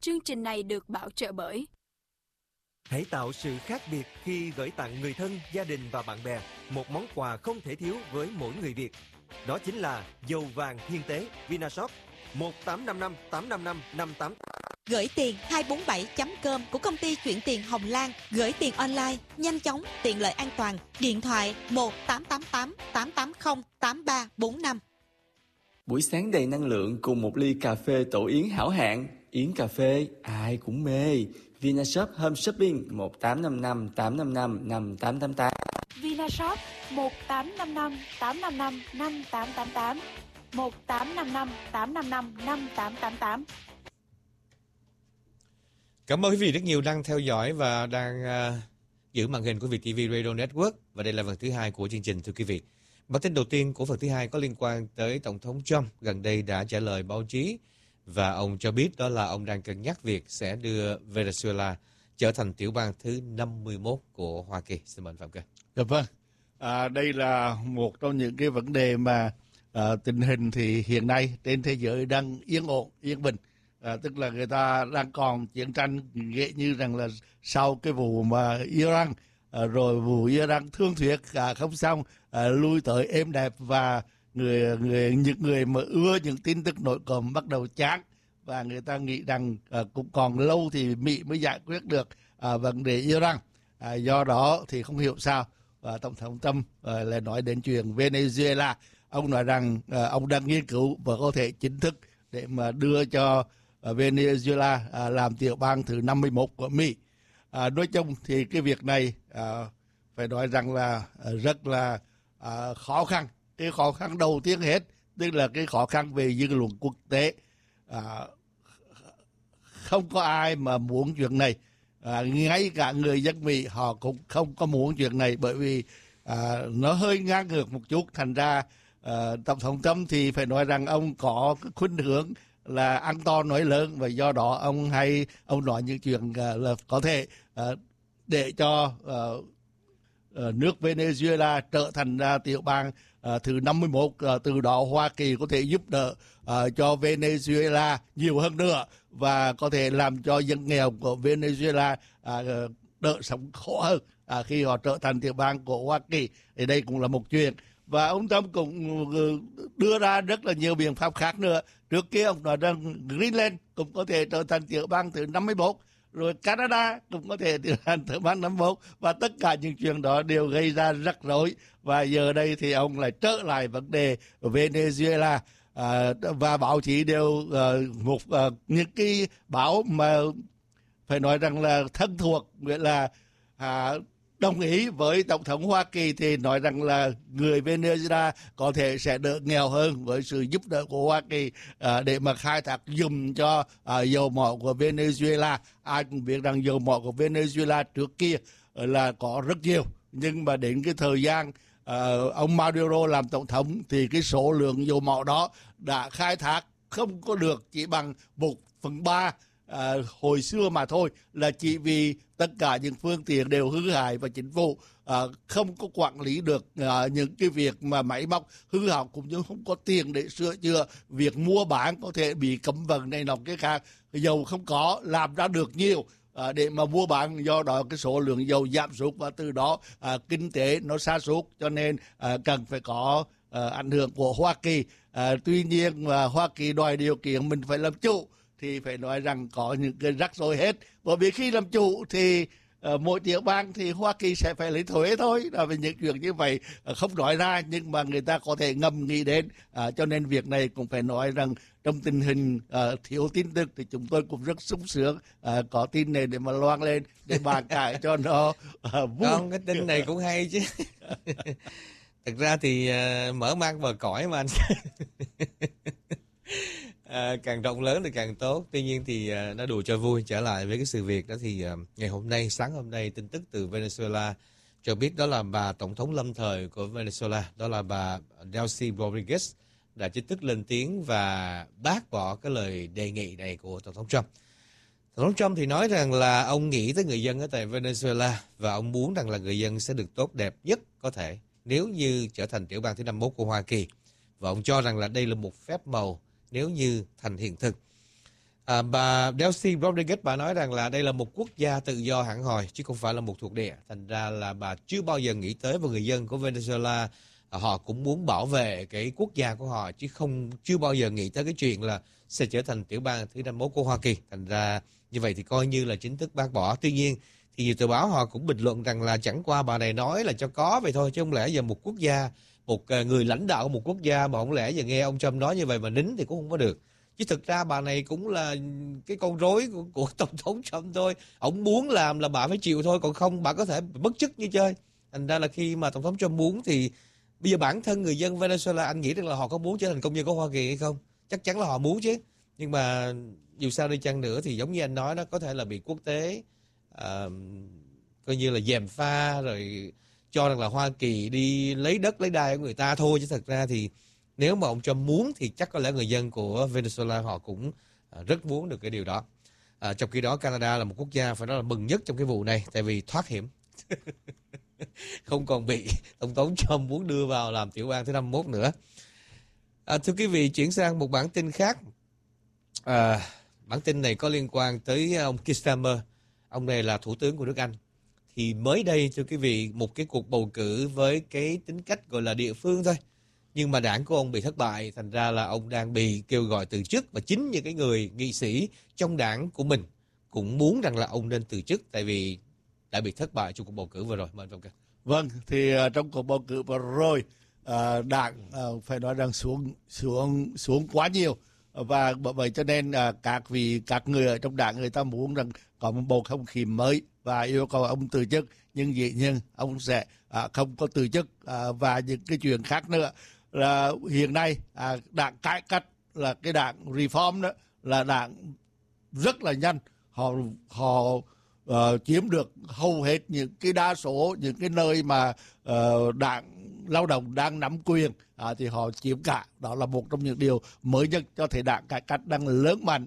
Chương trình này được bảo trợ bởi Hãy tạo sự khác biệt khi gửi tặng người thân, gia đình và bạn bè một món quà không thể thiếu với mỗi người Việt. Đó chính là dầu vàng thiên tế Vinashop 1855 855 58. Gửi tiền 247.com của công ty chuyển tiền Hồng Lan. Gửi tiền online, nhanh chóng, tiện lợi, an toàn. Điện thoại 1888 880 8345. Buổi sáng đầy năng lượng cùng một ly cà phê tổ yến hảo hạng. Yến cà phê ai cũng mê. Vinashop Home Shopping 1855 855 5888. Vinashop 1855 855 5888 1855 855 5888. Cảm ơn quý vị rất nhiều đang theo dõi và đang giữ màn hình của VietTV Radio Network. Và đây là phần thứ 2 của chương trình, thưa quý vị. Bản tin đầu tiên của phần thứ 2 có liên quan tới Tổng thống Trump gần đây đã trả lời báo chí và ông cho biết đó là ông đang cân nhắc việc sẽ đưa Venezuela trở thành tiểu bang thứ 51 của Hoa Kỳ. Xin mời Phạm Cơ. Dạ vâng. Đây là một trong những cái vấn đề mà tình hình thì hiện nay trên thế giới đang yên ổn, yên bình. Tức là người ta đang còn chiến tranh nghĩa như rằng là sau cái vụ mà Iran, rồi vụ Iran thương thuyết không xong, lui tới êm đẹp và những người mà ưa những tin tức nổi cộm bắt đầu chán và người ta nghĩ rằng cũng còn lâu thì Mỹ mới giải quyết được vấn đề Iran. Do đó thì không hiểu sao Tổng thống Trump lại nói đến chuyện Venezuela. Ông nói rằng ông đang nghiên cứu và có thể chính thức để mà đưa cho Venezuela làm tiểu bang thứ 51 của Mỹ. Nói chung thì cái việc này phải nói rằng là rất là khó khăn. Cái khó khăn đầu tiên hết tức là cái khó khăn về dư luận quốc tế. Không có ai mà muốn chuyện này. Ngay cả người dân Mỹ họ cũng không có muốn chuyện này, bởi vì nó hơi ngang ngược một chút. Thành ra Tổng thống Trump thì phải nói rằng ông có cái khuynh hướng là ăn to nói lớn, và do đó ông nói những chuyện là có thể để cho nước Venezuela trở thành tiểu bang thứ 51, từ đó Hoa Kỳ có thể giúp đỡ cho Venezuela nhiều hơn nữa và có thể làm cho dân nghèo của Venezuela đỡ sống khổ hơn khi họ trở thành tiểu bang của Hoa Kỳ. Thì đây cũng là một chuyện. Và ông Trump cũng đưa ra rất là nhiều biện pháp khác nữa. Trước kia ông nói rằng Greenland cũng có thể trở thành tiểu bang thứ 51, rồi Canada cũng có thể trở thành tiểu bang 51, và tất cả những chuyện đó đều gây ra rắc rối. Và giờ đây thì ông lại trở lại vấn đề Venezuela. Và báo chí đều những cái báo mà phải nói rằng là thân thuộc, nghĩa là đồng ý với Tổng thống Hoa Kỳ thì nói rằng là người Venezuela có thể sẽ đỡ nghèo hơn với sự giúp đỡ của Hoa Kỳ để mà khai thác dùng cho dầu mỏ của Venezuela. Ai cũng biết rằng dầu mỏ của Venezuela trước kia là có rất nhiều, nhưng mà đến cái thời gian ông Maduro làm tổng thống thì cái số lượng dầu mỏ đó đã khai thác không có được chỉ bằng 1/3 hồi xưa mà thôi, là chỉ vì tất cả những phương tiện đều hư hại và chính phủ không có quản lý được những cái việc mà máy móc hư hỏng, cũng như không có tiền để sửa chữa. Việc mua bán có thể bị cấm vận này nọ cái khác, dầu không có làm ra được nhiều để mà mua bán, do đó cái số lượng dầu giảm sút và từ đó kinh tế nó sa sút, cho nên cần phải có ảnh hưởng của Hoa Kỳ. Tuy nhiên Hoa Kỳ đòi điều kiện mình phải làm chủ thì phải nói rằng có những cái rắc rối hết, bởi vì khi làm chủ thì mỗi tiểu bang thì Hoa Kỳ sẽ phải lấy thuế thôi. Vì những chuyện như vậy không nói ra nhưng mà người ta có thể ngầm nghĩ đến, cho nên việc này cũng phải nói rằng trong tình hình thiếu tin tức thì chúng tôi cũng rất sung sướng có tin này để mà loan lên để bàn cãi cho nó vui. Không, cái tin này cũng hay chứ. Thực ra thì mở mang bờ cõi mà anh. Càng rộng lớn thì càng tốt. Tuy nhiên thì nó đùa cho vui. Trở lại với cái sự việc đó thì ngày hôm nay, sáng hôm nay, tin tức từ Venezuela cho biết đó là bà tổng thống lâm thời của Venezuela, đó là bà Delcy Rodriguez đã chính thức lên tiếng và bác bỏ cái lời đề nghị này của Tổng thống Trump. Tổng thống Trump thì nói rằng là ông nghĩ tới người dân ở tại Venezuela và ông muốn rằng là người dân sẽ được tốt đẹp nhất có thể nếu như trở thành tiểu bang thứ 51 của Hoa Kỳ. Và ông cho rằng là đây là một phép màu nếu như thành hiện thực. Bà Delcy Rodriguez bà nói rằng là đây là một quốc gia tự do hẳn hoi chứ không phải là một thuộc địa. Thành ra là bà chưa bao giờ nghĩ tới, và người dân của Venezuela họ cũng muốn bảo vệ cái quốc gia của họ chứ chưa bao giờ nghĩ tới cái chuyện là sẽ trở thành tiểu bang thứ 51 của Hoa Kỳ. Thành ra như vậy thì coi như là chính thức bác bỏ. Tuy nhiên thì nhiều tờ báo họ cũng bình luận rằng là chẳng qua bà này nói là cho có vậy thôi, chứ không lẽ giờ một quốc gia, một người lãnh đạo của một quốc gia mà không lẽ giờ nghe ông Trump nói như vậy mà nín thì cũng không có được. Chứ thực ra bà này cũng là cái con rối của Tổng thống Trump thôi. Ông muốn làm là bà phải chịu thôi, còn không bà có thể mất chức như chơi. Thành ra là khi mà Tổng thống Trump muốn thì bây giờ bản thân người dân Venezuela, anh nghĩ rằng là họ có muốn trở thành công dân của Hoa Kỳ hay không? Chắc chắn là họ muốn chứ. Nhưng mà dù sao đi chăng nữa thì giống như anh nói đó, có thể là bị quốc tế coi như là gièm pha rồi cho rằng là Hoa Kỳ đi lấy đất lấy đai của người ta thôi, chứ thật ra thì nếu mà ông Trump muốn thì chắc có lẽ người dân của Venezuela họ cũng rất muốn được cái điều đó. Trong khi đó Canada là một quốc gia phải nói là mừng nhất trong cái vụ này, tại vì thoát hiểm. Không còn bị Tổng thống Trump muốn đưa vào làm tiểu bang thứ 51 nữa. Thưa quý vị, chuyển sang một bản tin khác. Bản tin này có liên quan tới ông Keir Starmer. Ông này là thủ tướng của nước Anh. Thì mới đây, thưa quý vị, một cái cuộc bầu cử với cái tính cách gọi là địa phương thôi. Nhưng mà đảng của ông bị thất bại, thành ra là ông đang bị kêu gọi từ chức. Và chính những cái người nghị sĩ trong đảng của mình cũng muốn rằng là ông nên từ chức, tại vì đã bị thất bại trong cuộc bầu cử vừa rồi. Mời anh Phong Ca. Vâng, thì trong cuộc bầu cử vừa rồi, đảng phải nói rằng xuống quá nhiều, và bởi vậy cho nên các người ở trong đảng người ta muốn rằng có một bầu không khí mới và yêu cầu ông từ chức, nhưng dĩ nhiên ông sẽ không có từ chức. Và những cái chuyện khác nữa là hiện nay đảng cải cách là cái đảng Reform đó là đảng rất là nhanh, họ chiếm được hầu hết những cái đa số những cái nơi mà đảng lao động đang nắm quyền thì họ chiếm cả. Đó là một trong những điều mới nhất cho thấy đảng cải cách đang lớn mạnh.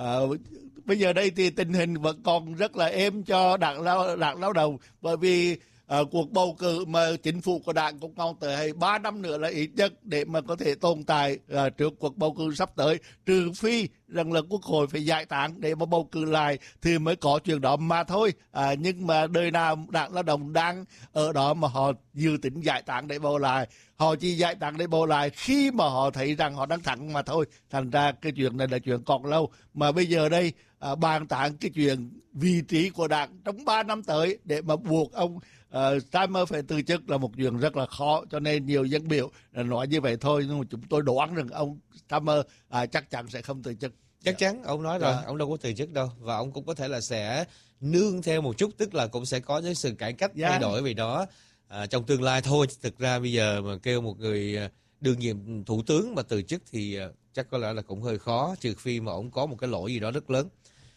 Bây giờ đây thì tình hình vẫn còn rất là êm cho đảng lao động, bởi vì cuộc bầu cử mà chính phủ của đảng cũng còn tới 3 năm nữa là ít nhất để mà có thể tồn tại trước cuộc bầu cử sắp tới, trừ phi rằng là quốc hội phải giải tán để mà bầu cử lại thì mới có chuyện đó mà thôi. Nhưng mà đời nào đảng lao động đang ở đó mà họ dự tính giải tán để bầu lại, họ chỉ giải tán để bầu lại khi mà họ thấy rằng họ đang thắng mà thôi. Thành ra cái chuyện này là chuyện còn lâu, mà bây giờ đây bàn tán cái chuyện vị trí của đảng trong 3 năm tới để mà buộc ông Starmer phải từ chức là một chuyện rất là khó. Cho nên nhiều dân biểu nói như vậy thôi, nhưng mà chúng tôi đoán rằng ông Starmer chắc chắn sẽ không từ chức. Chắc chắn, ông nói rồi, ông đâu có từ chức đâu. Và ông cũng có thể là sẽ nương theo một chút, tức là cũng sẽ có những sự cải cách thay đổi về đó trong tương lai thôi. Thực ra bây giờ mà kêu một người đương nhiệm thủ tướng mà từ chức thì chắc có lẽ là cũng hơi khó, trừ phi mà ông có một cái lỗi gì đó rất lớn.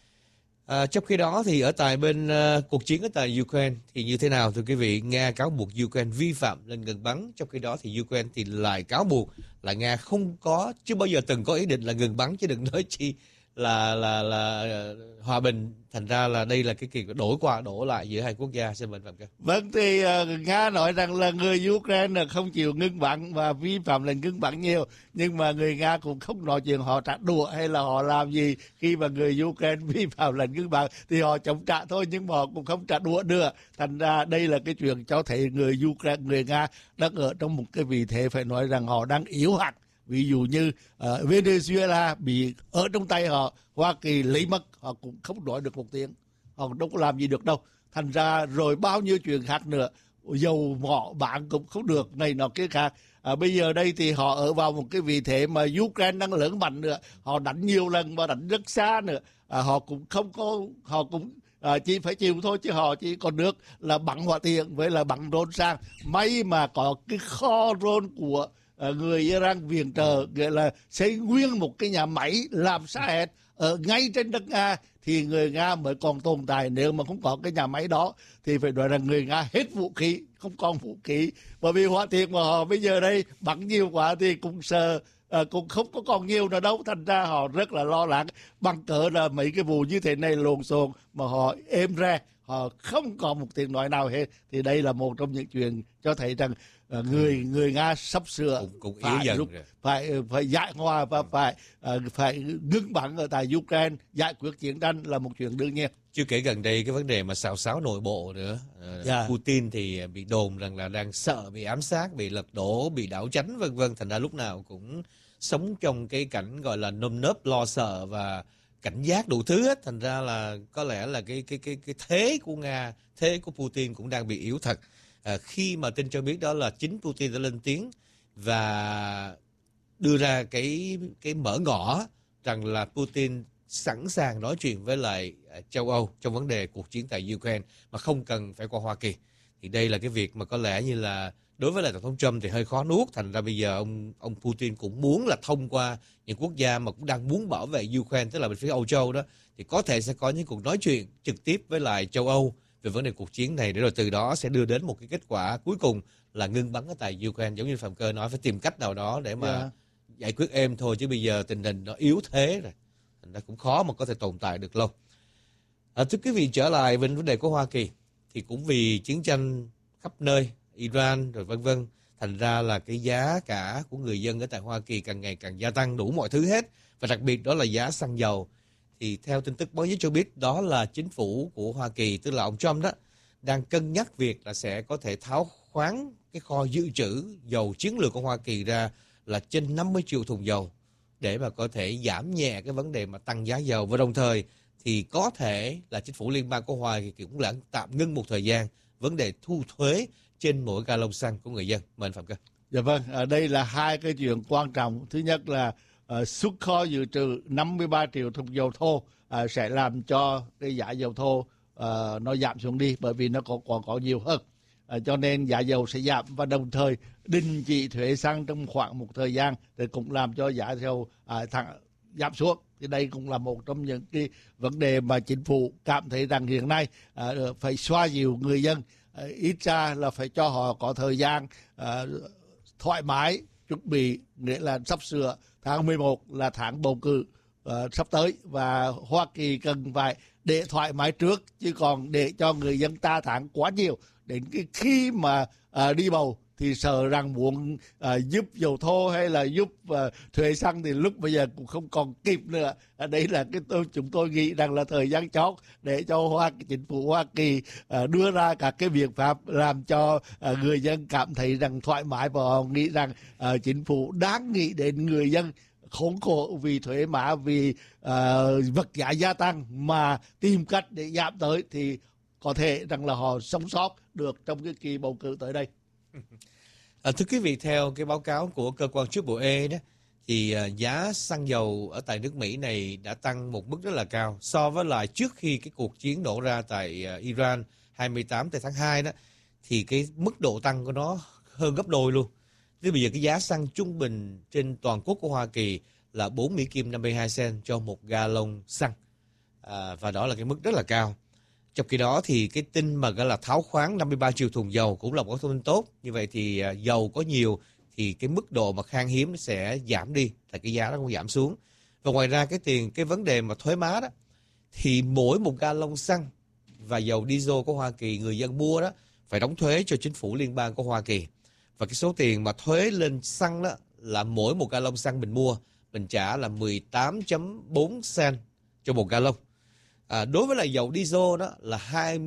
Trong khi đó thì ở tại bên cuộc chiến ở tại Ukraine thì như thế nào thưa quý vị? Nga cáo buộc Ukraine vi phạm lên ngừng bắn, trong khi đó thì Ukraine thì lại cáo buộc là Nga không có, chưa bao giờ từng có ý định là ngừng bắn, chứ đừng nói chi là hòa bình. Thành ra là đây là cái kỳ đổi qua đổi lại giữa hai quốc gia. Xin mời Phạm Ca. Vâng, thì Nga nói rằng là người Ukraine không chịu ngưng bắn và vi phạm lệnh ngưng bắn nhiều, nhưng mà người Nga cũng không nói chuyện họ trả đũa hay là họ làm gì khi mà người Ukraine vi phạm lệnh ngưng bắn, thì họ chống trả thôi, nhưng mà họ cũng không trả đũa nữa. Thành ra đây là cái chuyện cho thấy người Ukraine, người Nga đang ở trong một cái vị thế phải nói rằng họ đang yếu hẳn. Ví dụ như Venezuela bị ở trong tay họ, Hoa Kỳ lấy mất, họ cũng không nói được một tiếng, họ đâu có làm gì được đâu. Thành ra rồi bao nhiêu chuyện khác nữa, dầu mỏ bán cũng không được, này nọ kia khác. Bây giờ đây thì họ ở vào một cái vị thế mà Ukraine đang lớn mạnh nữa, họ đánh nhiều lần và đánh rất xa nữa. Họ cũng không có, họ cũng chỉ phải chịu thôi, chứ họ chỉ còn nước là bắn hỏa tiễn với là bắn drone sang. May mà có cái kho drone của người Iran viện trợ, nghĩa là xây nguyên một cái nhà máy làm xa hết ở ngay trên đất Nga, thì người Nga mới còn tồn tại. Nếu mà không có cái nhà máy đó thì phải nói rằng người Nga hết vũ khí, không còn vũ khí, bởi vì hỏa tiễn mà họ bây giờ đây bắn nhiều quá thì cũng sợ cũng không có còn nhiều nữa đâu. Thành ra họ rất là lo lắng, bằng cỡ là mấy cái vụ như thế này lộn xộn mà họ êm ra, họ không còn một tiếng nói nào hết. Thì đây là một trong những chuyện cho thấy rằng người Nga sắp sửa cũng yếu dần rồi. phải giải hòa và phải ngưng bắn ở tại Ukraine, giải quyết chiến tranh là một chuyện đương nhiên. Chưa kể gần đây cái vấn đề mà xào xáo nội bộ nữa. Putin thì bị đồn rằng là đang sợ bị ám sát, bị lật đổ, bị đảo chánh vân vân, thành ra lúc nào cũng sống trong cái cảnh gọi là nơm nớp lo sợ và cảnh giác đủ thứ hết, thành ra là có lẽ là cái thế của Nga, thế của Putin cũng đang bị yếu thật. Khi mà tin cho biết đó là chính Putin đã lên tiếng và đưa ra cái mở ngõ rằng là Putin sẵn sàng nói chuyện với lại châu Âu trong vấn đề cuộc chiến tại Ukraine mà không cần phải qua Hoa Kỳ. Thì đây là cái việc mà có lẽ như là đối với lại Tổng thống Trump thì hơi khó nuốt, thành ra bây giờ ông Putin cũng muốn là thông qua những quốc gia mà cũng đang muốn bảo vệ Ukraine, tức là bên phía Âu Châu đó, thì có thể sẽ có những cuộc nói chuyện trực tiếp với lại châu Âu về vấn đề cuộc chiến này, để rồi từ đó sẽ đưa đến một cái kết quả cuối cùng là ngưng bắn ở tại Ukraine. Giống như Phạm Cơ nói, phải tìm cách nào đó để mà giải quyết êm thôi, chứ bây giờ tình hình nó yếu thế rồi, thành ra cũng khó mà có thể tồn tại được lâu. Thưa quý vị, trở lại về vấn đề của Hoa Kỳ thì cũng vì chiến tranh khắp nơi, Iran rồi vân vân, thành ra là cái giá cả của người dân ở tại Hoa Kỳ càng ngày càng gia tăng đủ mọi thứ hết, và đặc biệt đó là giá xăng dầu. Thì theo tin tức mới nhất cho biết đó là chính phủ của Hoa Kỳ, tức là ông Trump đó, đang cân nhắc việc là sẽ có thể tháo khoáng cái kho dự trữ dầu chiến lược của Hoa Kỳ ra là trên 50 triệu thùng dầu để mà có thể giảm nhẹ cái vấn đề mà tăng giá dầu, và đồng thời thì có thể là chính phủ liên bang của Hoa Kỳ cũng là tạm ngưng một thời gian vấn đề thu thuế trên mỗi gallon xăng của người dân. Mời anh Phạm Cơ. Dạ vâng, đây là hai cái chuyện quan trọng. Thứ nhất là xuất kho dự trữ 53 triệu thùng dầu thô sẽ làm cho cái giá dầu thô nó giảm xuống đi, bởi vì nó còn có nhiều hơn. Cho nên giá dầu sẽ giảm, và đồng thời đình chỉ thuế xăng trong khoảng một thời gian để cũng làm cho giá dầu giảm xuống. Thì đây cũng là một trong những cái vấn đề mà chính phủ cảm thấy rằng hiện nay phải xoa dịu người dân, ít ra là phải cho họ có thời gian thoải mái chuẩn bị, nghĩa là sắp sửa tháng 11 là tháng bầu cử sắp tới, và Hoa Kỳ cần phải để thoải mái trước, chứ còn để cho người dân ta tháng quá nhiều đến cái khi mà đi bầu thì sợ rằng muốn giúp dầu thô hay là giúp thuế xăng thì lúc bây giờ cũng không còn kịp nữa. Đấy là chúng tôi nghĩ rằng là thời gian chót để cho chính phủ Hoa Kỳ đưa ra các cái biện pháp làm cho người dân cảm thấy rằng thoải mái, và họ nghĩ rằng chính phủ đáng nghĩ đến người dân khốn khổ vì thuế má, vì vật giá gia tăng mà tìm cách để giảm tới, thì có thể rằng là họ sống sót được trong cái kỳ bầu cử tới đây. Thưa quý vị, theo cái báo cáo của cơ quan AAA đó, thì giá xăng dầu ở tại nước Mỹ này đã tăng một mức rất là cao so với lại trước khi cái cuộc chiến nổ ra tại Iran 28 tháng 2 đó, thì cái mức độ tăng của nó hơn gấp đôi luôn. Thế bây giờ cái giá xăng trung bình trên toàn quốc của Hoa Kỳ là 4 Mỹ Kim 52 cent cho một gallon xăng, và đó là cái mức rất là cao. Trong khi đó thì cái tin mà gọi là tháo khoáng 53 triệu thùng dầu cũng là một thông tin tốt. Như vậy thì dầu có nhiều thì cái mức độ mà khan hiếm nó sẽ giảm đi, là cái giá nó cũng giảm xuống. Và ngoài ra cái vấn đề mà thuế má đó, thì mỗi một gallon xăng và dầu diesel của Hoa Kỳ người dân mua đó phải đóng thuế cho chính phủ liên bang của Hoa Kỳ. Và cái số tiền mà thuế lên xăng đó là mỗi một gallon xăng mình mua mình trả là 18.4 cent cho một gallon. Đối với lại dầu diesel đó là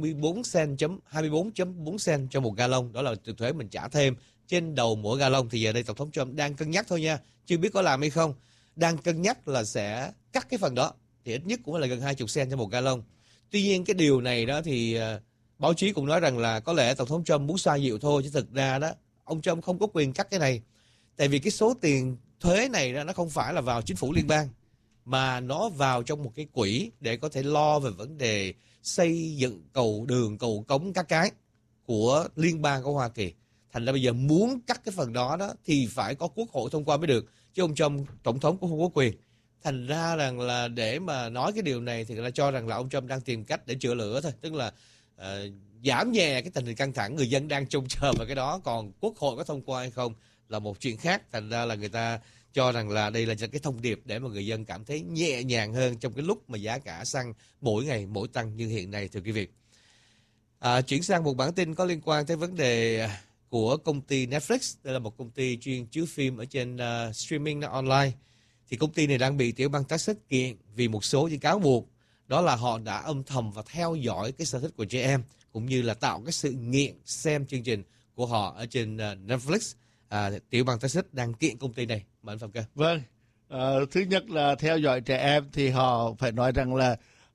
24.4 cent cho một gallon, đó là tiền thuế mình trả thêm trên đầu mỗi gallon. Thì giờ đây Tổng thống Trump đang cân nhắc thôi nha, chưa biết có làm hay không, đang cân nhắc là sẽ cắt cái phần đó, thì ít nhất cũng là gần 20 cent cho một gallon. Tuy nhiên cái điều này đó thì báo chí cũng nói rằng là có lẽ Tổng thống Trump muốn xoa dịu thôi, chứ thực ra đó ông Trump không có quyền cắt cái này, tại vì cái số tiền thuế này đó, nó không phải là vào chính phủ liên bang, mà nó vào trong một cái quỹ để có thể lo về vấn đề xây dựng cầu đường, cầu cống các cái của liên bang của Hoa Kỳ. Thành ra bây giờ muốn cắt cái phần đó đó thì phải có quốc hội thông qua mới được, chứ ông Trump tổng thống cũng không có quyền. Thành ra rằng là để mà nói cái điều này thì người ta cho rằng là ông Trump đang tìm cách để chữa lửa thôi, tức là giảm nhẹ cái tình hình căng thẳng, người dân đang trông chờ vào cái đó, còn quốc hội có thông qua hay không là một chuyện khác. Thành ra là người ta cho rằng là đây là cái thông điệp để mà người dân cảm thấy nhẹ nhàng hơn trong cái lúc mà giá cả xăng mỗi ngày mỗi tăng như hiện nay, thưa quý vị. Chuyển sang một bản tin có liên quan tới vấn đề của công ty Netflix. Đây là một công ty chuyên chiếu phim ở trên streaming online. Thì công ty này đang bị tiểu bang Texas kiện vì một số những cáo buộc, đó là họ đã âm thầm và theo dõi cái sở thích của trẻ em, cũng như là tạo cái sự nghiện xem chương trình của họ ở trên Netflix. Tiểu bang Texas đang kiện công ty này. Mời anh Phạm Cơ. Vâng, thứ nhất là theo dõi trẻ em thì họ phải nói rằng là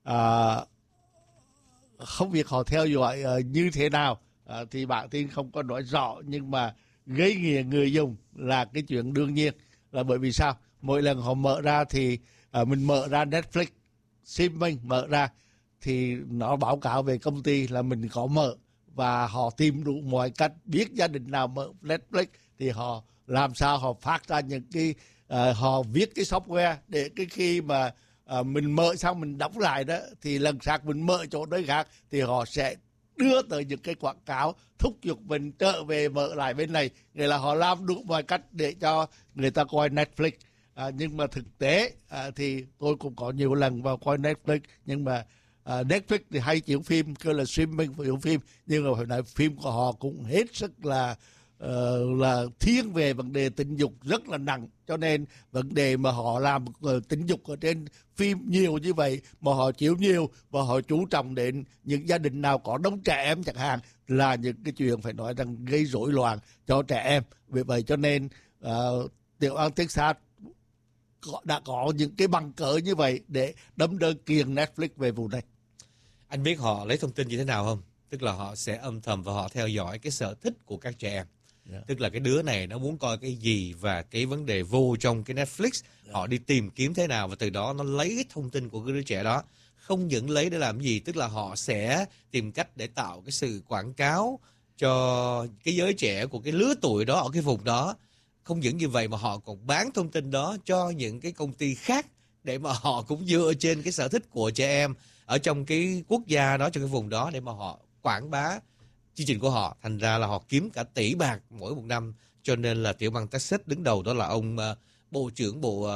không biết họ theo dõi như thế nào thì bản tin không có nói rõ, nhưng mà gây nghiện người dùng là cái chuyện đương nhiên. Là bởi vì sao? Mỗi lần họ mở ra thì mình mở ra Netflix, streaming mở ra thì nó báo cáo về công ty là mình có mở, và họ tìm đủ mọi cách, biết gia đình nào mở Netflix thì họ làm sao họ phát ra những cái họ viết cái software để cái khi mà mình mở xong mình đóng lại đó, thì lần sau mình mở chỗ nơi khác thì họ sẽ đưa tới những cái quảng cáo thúc giục mình trở về mở lại bên này. Nghĩa là họ làm đủ mọi cách để cho người ta coi Netflix. Nhưng mà thực tế thì tôi cũng có nhiều lần vào coi Netflix, nhưng mà Netflix thì hay chiếu phim, kêu là streaming chiếu phim, nhưng mà phải nói phim của họ cũng hết sức là thiên về vấn đề tình dục rất là nặng. Cho nên vấn đề mà họ làm tình dục ở trên phim nhiều như vậy, mà họ chiếu nhiều và họ chú trọng đến những gia đình nào có đông trẻ em chẳng hạn, là những cái chuyện phải nói rằng gây rối loạn cho trẻ em. Vì vậy cho nên tiểu bang Texas đã có những cái bằng cớ như vậy để đâm đơn kiện Netflix về vụ này. Anh biết họ lấy thông tin như thế nào không? Tức là họ sẽ âm thầm và họ theo dõi cái sở thích của các trẻ em. Tức là cái đứa này nó muốn coi cái gì và cái vấn đề vô trong cái Netflix, họ đi tìm kiếm thế nào và từ đó nó lấy cái thông tin của cái đứa trẻ đó. Không những lấy để làm gì, tức là họ sẽ tìm cách để tạo cái sự quảng cáo cho cái giới trẻ của cái lứa tuổi đó ở cái vùng đó. Không những như vậy mà họ còn bán thông tin đó cho những cái công ty khác để mà họ cũng dựa trên cái sở thích của trẻ em ở trong cái quốc gia đó, trong cái vùng đó, để mà họ quảng bá chương trình của họ. Thành ra là họ kiếm cả tỷ bạc mỗi một năm. Cho nên là tiểu bang Texas đứng đầu đó là ông bộ trưởng bộ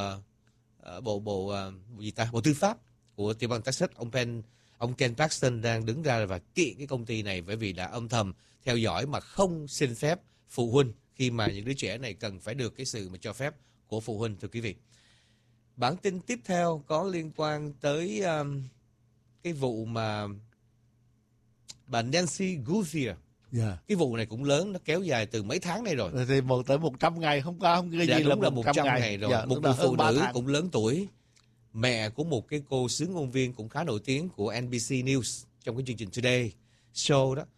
tư pháp của tiểu bang Texas, ông Ken Paxton đang đứng ra và kiện cái công ty này bởi vì đã âm thầm theo dõi mà không xin phép phụ huynh khi mà những đứa trẻ này cần phải được cái sự mà cho phép của phụ huynh. Thưa quý vị, bản tin tiếp theo có liên quan tới cái vụ mà bà Nancy Guthrie. Cái vụ này cũng lớn, nó kéo dài từ mấy tháng nay rồi. Thì tới 100 ngày, không có cái gì đúng là 100 ngày rồi. Một người phụ nữ cũng lớn tuổi, mẹ của một cái cô xướng ngôn viên cũng khá nổi tiếng của NBC News trong cái chương trình Today Show đó.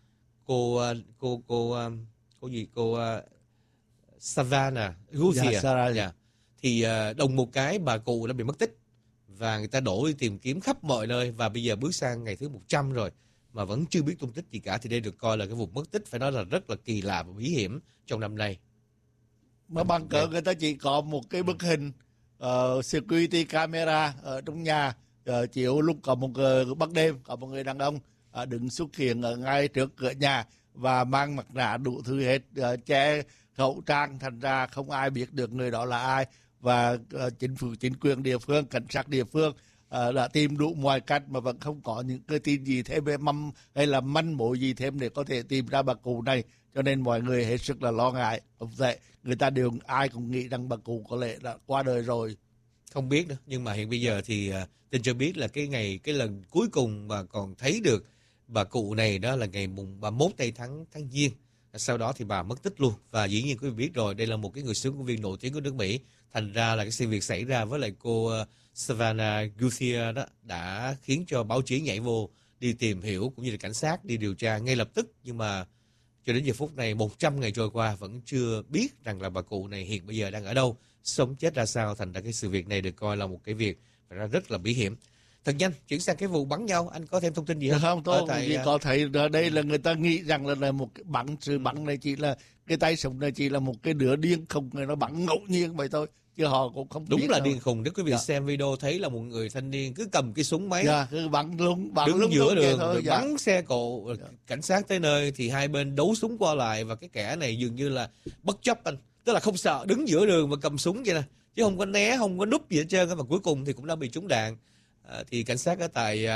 Cô Savannah Guthrie. Thì đồng một cái bà cụ đã bị mất tích và người ta đổ đi tìm kiếm khắp mọi nơi, và bây giờ bước sang ngày thứ 100 rồi mà vẫn chưa biết tung tích gì cả. Thì đây được coi là cái vụ mất tích phải nói là rất là kỳ lạ và bí hiểm trong năm nay. Mà bằng cỡ người ta chỉ có một cái bức hình security camera ở trong nhà chiếu lúc có một ban đêm có một người đàn ông đứng xuất hiện ở ngay trước cửa nhà và mang mặt nạ đủ thứ hết, che khẩu trang, thành ra không ai biết được người đó là ai. Và chính quyền địa phương, cảnh sát địa phương đã tìm đủ mọi cách mà vẫn không có những cái tin gì thêm về hay là manh mối gì thêm để có thể tìm ra bà cụ này. Cho nên mọi người hết sức là lo ngại. Vậy người ta ai cũng nghĩ rằng bà cụ có lẽ đã qua đời rồi. Không biết nữa, nhưng mà hiện bây giờ thì tin cho biết là cái lần cuối cùng mà còn thấy được bà cụ này đó là ngày mùng 31 tháng Giêng. Sau đó thì bà mất tích luôn. Và dĩ nhiên quý vị biết rồi, đây là một cái người xướng ngôn viên nổi tiếng của nước Mỹ. Thành ra là cái sự việc xảy ra với lại cô Savannah Guthrie đó đã khiến cho báo chí nhảy vô đi tìm hiểu, cũng như là cảnh sát đi điều tra ngay lập tức. Nhưng mà cho đến giờ phút này 100 ngày trôi qua vẫn chưa biết rằng là bà cụ này hiện bây giờ đang ở đâu, sống chết ra sao. Thành ra cái sự việc này được coi là một cái việc phải ra rất là bí hiểm. Thật nhanh, chuyển sang cái vụ bắn nhau. Anh có thêm thông tin gì không? Không, tôi chỉ có thấy ở đây là người ta nghĩ rằng là một cái sự bắn này chỉ là cái tay súng này chỉ là một cái đứa điên khùng, nó bắn ngẫu nhiên vậy thôi, chứ họ cũng không đúng biết là đâu. điên khùng. Nếu quý vị xem video thấy là một người thanh niên cứ cầm cái súng máy, cứ bắn đứng giữa đường rồi bắn xe cộ. Cảnh sát tới nơi thì hai bên đấu súng qua lại, và cái kẻ này dường như là bất chấp anh, tức là không sợ, đứng giữa đường mà cầm súng vậy nè, chứ không có né, không có núp gì hết trơn. Mà cuối cùng thì cũng đã bị trúng đạn. Thì cảnh sát ở tại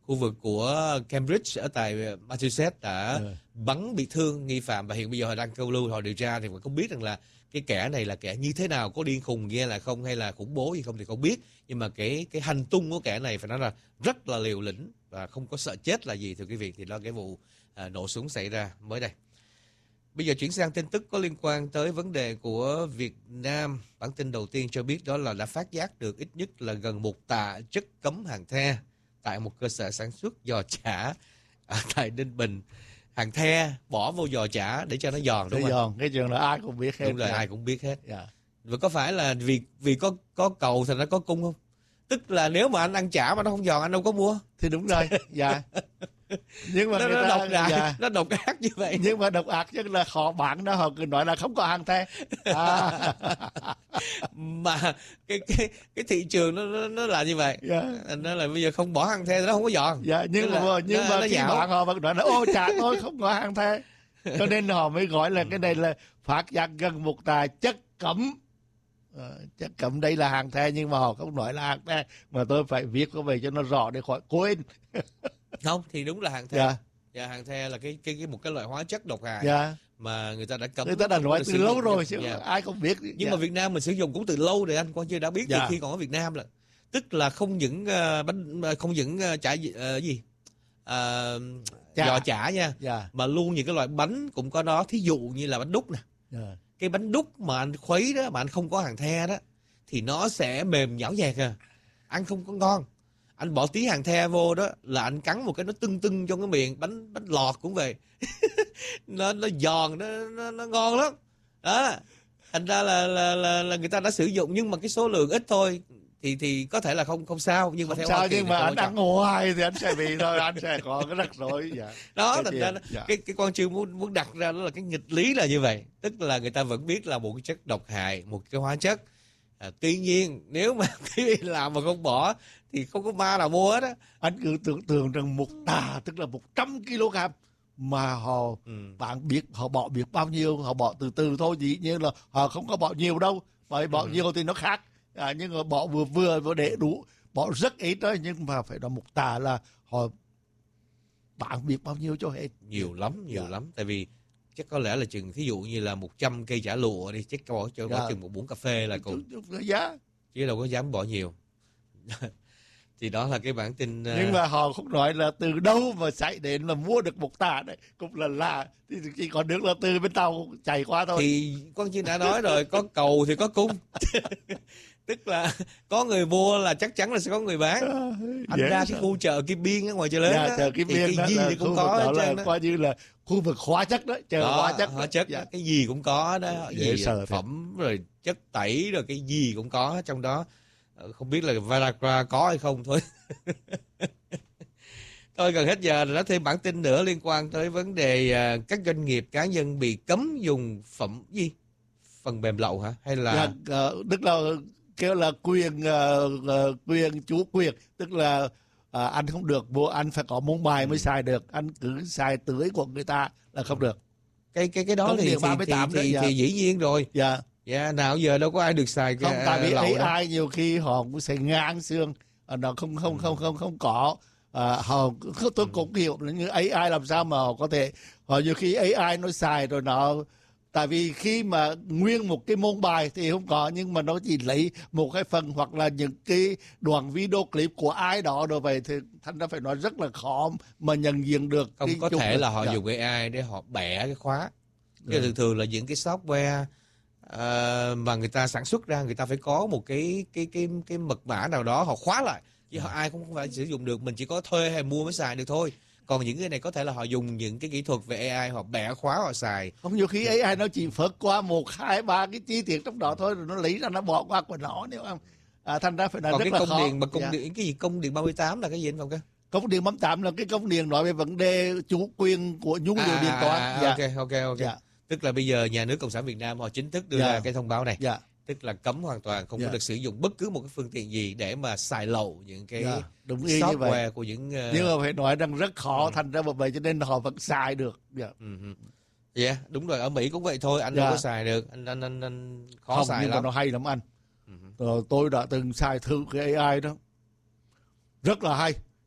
khu vực của Cambridge ở tại Massachusetts đã bắn bị thương nghi phạm, và hiện bây giờ họ đang câu lưu, họ điều tra thì vẫn không biết rằng là cái kẻ này là kẻ như thế nào, có điên khùng nghe là không hay là khủng bố gì không thì không biết, nhưng mà cái hành tung của kẻ này phải nói là rất là liều lĩnh và không có sợ chết là gì thưa quý vị. Thì đó cái vụ nổ súng xảy ra mới đây. Bây giờ chuyển sang tin tức có liên quan tới vấn đề của Việt Nam. Bản tin đầu tiên cho biết đó là đã phát giác được ít nhất là gần 1 tạ chất cấm hàng the tại một cơ sở sản xuất giò chả ở tại Ninh Bình. Hàng the bỏ vô giò chả để cho nó giòn, đúng không? Giòn, cái chuyện là ai cũng biết hết. Đúng rồi, ai cũng biết hết. Dạ. Và có phải là vì có cầu thì nó có cung không? Tức là nếu mà anh ăn chả mà nó không giòn anh đâu có mua. Thì đúng rồi, dạ. Nhưng mà nó độc ác, dạ. nó độc ác như vậy. Nhưng mà độc ác chứ là họ bán đó, họ cứ nói là không có hàng the. Mà cái thị trường nó là như vậy. Dạ. Nó là bây giờ không bỏ hàng the thì nó không có giòn. Dạ, nhưng mà khi bạn họ vẫn nói là ô chả thôi không có hàng the. Cho nên họ mới gọi là cái này là phát giác gần 1 tạ chất cấm. Chất cấm đây là hàng the, nhưng mà họ không nói là hàng the, mà tôi phải viết có về cho nó rõ để khỏi quên. Không thì đúng là hàng the. Dạ. Dạ, hàng the là một cái loại hóa chất độc hại. Dạ. Mà người ta đã cấm. Người ta đã nói từ lâu rồi chứ ai không biết. Nhưng mà Việt Nam mình sử dụng cũng từ lâu rồi, anh coi chưa, đã biết từ khi còn ở Việt Nam là, tức là không những chả giò chả nha, mà luôn những cái loại bánh cũng có đó, thí dụ như là bánh đúc nè. Cái bánh đúc mà anh khuấy đó mà anh không có hàng the đó thì nó sẽ mềm nhão nhạt ăn không có ngon. Anh bỏ tí hàng the vô đó là anh cắn một cái nó tưng tưng trong cái miệng. Bánh lọt cũng vậy. nó giòn, nó ngon lắm đó. Thành ra là người ta đã sử dụng, nhưng mà cái số lượng ít thôi thì có thể là không sao, nhưng mà theo sao, nhưng mà anh ăn hoài thì anh sẽ bị thôi, anh sẽ có cái rắc rối. Đó, thành ra cái con chương muốn đặt ra đó là cái nghịch lý là như vậy, tức là người ta vẫn biết là một cái chất độc hại, một cái hóa chất. Tuy nhiên nếu mà cái làm mà không bỏ thì không có ma nào mua hết á. Anh cứ tưởng tượng rằng 1 tạ tức là 100 kg mà họ bạn biết họ bỏ biết bao nhiêu, họ bỏ từ từ thôi, dĩ nhiên là họ không có bỏ nhiều đâu, bởi bỏ nhiều thì nó khác. Nhưng mà bỏ vừa để đủ, bỏ rất ít đó, nhưng mà phải là 1 tạ là họ bạn biết bao nhiêu cho hết. Nhiều lắm. Tại vì chắc có lẽ là chừng thí dụ như là 100 cây chả lụa đi, chắc có chừng 1 muỗng cà phê là cùng. Chứ đâu có dám bỏ nhiều. Thì đó là cái bản tin. Nhưng mà họ không nói là từ đâu mà chạy đến là mua được 1 tạ đấy, cũng là lạ. Thì chỉ còn được là từ bên tàu chạy qua thôi. Thì con Chiên đã nói rồi, có cầu thì có cung. Tức là có người mua là chắc chắn là sẽ có người bán. Anh ra cái khu chợ Kim Biên ở ngoài chợ lớn đó, chợ Kim Biên thì cái gì thì cũng có hết trơn đó. Coi như là khu vực hóa chất đó, chợ hóa chất. Cái gì cũng có đó, phẩm rồi chất tẩy rồi cái gì cũng có trong đó. Không biết là Viagra có hay không thôi. Thôi gần hết giờ rồi đó, thêm bản tin nữa liên quan tới vấn đề các doanh nghiệp cá nhân bị cấm dùng phần mềm lậu hả? Hay là tức là kêu là quyền chủ quyền, tức là anh không được mua, anh phải có môn bài mới xài được, anh cứ xài tưới của người ta là không được. Cái đó thì dĩ nhiên rồi. Nào giờ đâu có ai được xài không, tại vì lậu AI nhiều khi họ cũng sẽ ngang xương, nó không có. Tôi cũng hiểu như AI làm sao mà họ có thể, nhiều khi AI nó xài rồi nó, tại vì khi mà nguyên một cái môn bài thì không có, nhưng mà nó chỉ lấy một hai phần hoặc là những cái đoạn video clip của ai đó rồi vậy, thì thành ra phải nói rất là khó mà nhận diện được. Không có thể là họ dùng AI để họ bẻ cái khóa. Cái thường là những cái software mà người ta sản xuất ra, người ta phải có một cái mật mã nào đó họ khóa lại, chứ ai cũng không phải sử dụng được, mình chỉ có thuê hay mua mới xài được thôi. Còn những cái này có thể là họ dùng những cái kỹ thuật về AI, họ bẻ khóa họ xài. Không, nhiều khi AI nó chỉ phớt qua 1, 2, 3 cái chi tiết trong đó thôi, rồi nó lấy ra nó bỏ qua của nó, nếu không thành ra phải nói rất là khó. Còn cái gì công điện 38 là cái gì anh Phong cơ? Công điện 38 là cái công điện nói về vấn đề chủ quyền của nhu liệu điện toán. Ok. Tức là bây giờ nhà nước Cộng sản Việt Nam họ chính thức đưa ra cái thông báo này. Tức là cấm hoàn toàn không có được sử dụng bất cứ một cái phương tiện gì để mà xài lậu những cái software của những. Nhưng mà phải nói rằng rất khó, thành ra bởi vậy cho nên họ vẫn xài được. Đúng rồi, ở Mỹ cũng vậy thôi, anh đâu có xài được, anh khó không, xài nhưng lắm. mà nó hay lắm anh. Rồi tôi đã từng xài thử cái AI đó, rất là hay,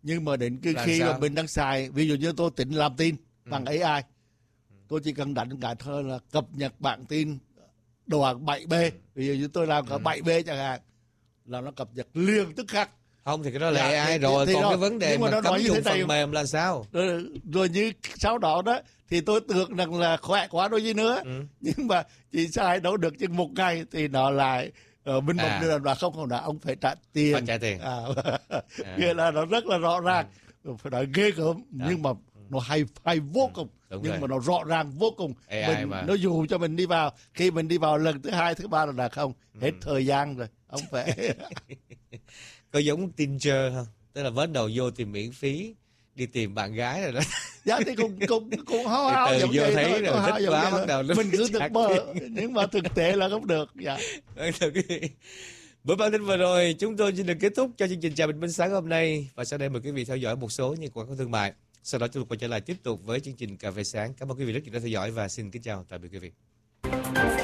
Nhưng mà đến Là khi sao? mà mình đang xài, ví dụ như tôi tính làm tin bằng AI, tôi chỉ cần đánh cái thôi là cập nhật bản tin đoạn 7B, ví dụ như tôi làm cả 7B chẳng hạn, là nó cập nhật liền tức khắc. Không thì cái đó là Dạ, AI thì rồi, còn rồi. cái vấn đề Nhưng mà mà nó cấm nói như dùng thế này- phần mềm là sao? Rồi như sau đó đó thì tôi tưởng rằng là khỏe quá đôi gì nữa, nhưng mà chỉ xài đâu được chừng một ngày thì nó lại minh bạch được là không là ông phải trả tiền. Phải trả tiền. Nghĩa là nó rất là rõ ràng, phải nói ghê gớm, nhưng mà nó hay vô cùng. Đúng Nhưng rồi. mà nó rõ ràng vô cùng. AI mà. Nó dù cho mình đi vào, khi mình đi vào lần thứ 2, thứ 3 là không, hết thời gian rồi, ông phải. Có giống Tinder không? Tức là bắt đầu vô tìm miễn phí, đi tìm bạn gái rồi đó. Dạ thì cũng hao hao Từ giống vô vậy thấy thôi, rồi hao hao thích giống quá, vậy bắt thôi. đầu nó Mình cứ chặt thực bờ, nhưng mà thực tế là không được. Dạ. Vâng, thưa quý vị. Buổi bản tin vừa rồi chúng tôi xin được kết thúc cho chương trình Chào Bình Minh sáng hôm nay, và sau đây mời quý vị theo dõi một số những quảng cáo thương mại. Sau đó chúng tôi quay trở lại tiếp tục với chương trình Cà phê sáng. Cảm ơn quý vị rất nhiều đã theo dõi và xin kính chào tạm biệt quý vị.